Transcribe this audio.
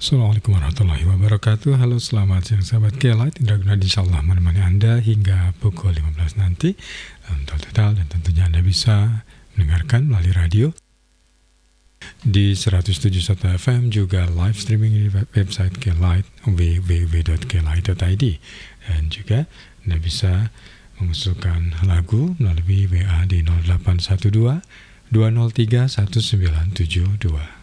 Assalamualaikum warahmatullahi wabarakatuh. Halo, selamat siang sahabat K-Light. Indra Gunadi insyaallah menemani Anda hingga pukul 15 nanti. Total dan tentunya Anda bisa mendengarkan melalui radio di 107.1 FM, juga live streaming di website K-Light www.klight.id, dan juga Anda bisa mengusulkan lagu melalui WA di 0812 203 1972.